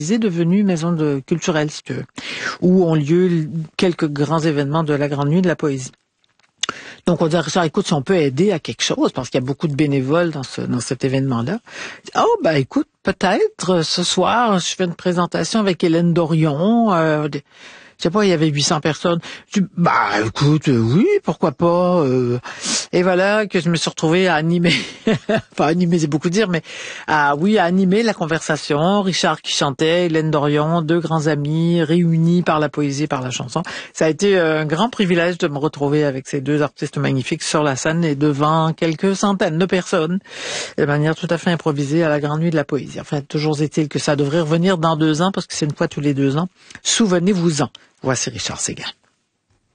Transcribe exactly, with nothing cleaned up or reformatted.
est devenu maison de culturelle, si tu veux, où ont lieu quelques grands événements de la Grande Nuit de la Poésie. Donc, on dit à Richard, écoute, si on peut aider à quelque chose, parce qu'il y a beaucoup de bénévoles dans ce, dans cet événement-là. Oh, ben, écoute, peut-être, ce soir, je fais une présentation avec Hélène Dorion, euh, je sais pas, il y avait huit cents personnes. Je dis, bah, écoute, euh, oui, pourquoi pas. Euh, et voilà que je me suis retrouvée à animer, enfin animer c'est beaucoup dire, mais à, oui, à animer la conversation. Richard qui chantait, Hélène Dorion, deux grands amis réunis par la poésie, par la chanson. Ça a été un grand privilège de me retrouver avec ces deux artistes magnifiques sur la scène et devant quelques centaines de personnes, de manière tout à fait improvisée à la Grande Nuit de la Poésie. Enfin, toujours est-il que ça devrait revenir dans deux ans, parce que c'est une fois tous les deux ans. Souvenez-vous-en. Voici Richard Séguin.